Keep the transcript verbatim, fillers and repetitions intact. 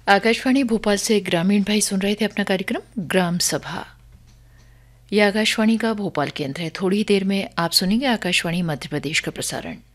आकाशवाणी भोपाल से ग्रामीण भाई सुन रहे थे अपना कार्यक्रम ग्राम सभा। यह आकाशवाणी का भोपाल केंद्र है। थोड़ी देर में आप सुनेंगे आकाशवाणी मध्य प्रदेश का प्रसारण।